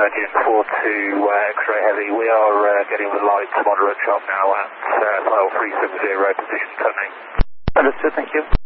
Virgin 42 X-ray heavy. We are getting the light to moderate chop now at file 370, position turning. Understood, thank you.